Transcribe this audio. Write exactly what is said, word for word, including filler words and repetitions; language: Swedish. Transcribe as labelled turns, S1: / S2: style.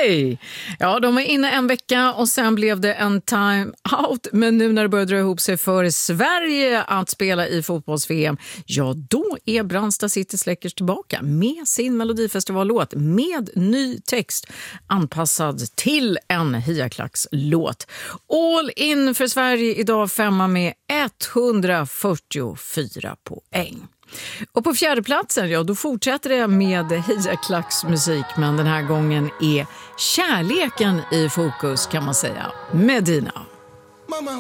S1: Hej! Ja, de var inne en vecka och sen blev det en time out. Men nu när det börjar dra ihop sig för Sverige att spela i fotbolls-V M, ja då är Brandsta City Släckers tillbaka med sin Melodifestivallåt med ny text anpassad till en Hiaklax-låt. All in för Sverige idag, femma med etthundrafyrtiofyra poäng. Och på fjärde platsen, ja då fortsätter det med Hiaklax musik, men den här gången är kärleken i fokus kan man säga. Medina.
S2: Mama,